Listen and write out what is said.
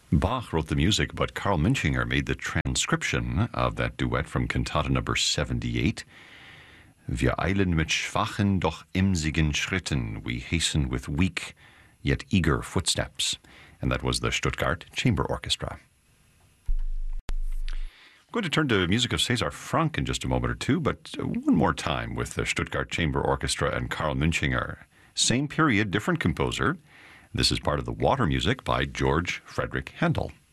Bach wrote the music, but Carl Minchinger made the transcription of that duet from Cantata number 78. Wir eilen mit schwachen, doch emsigen Schritten. We hasten with weak, yet eager footsteps. And that was the Stuttgart Chamber Orchestra. I'm going to turn to music of César Franck in just a moment or two, but one more time with the Stuttgart Chamber Orchestra and Carl Minchinger. Same period, different composer. This is part of the Water Music by George Frederick Handel.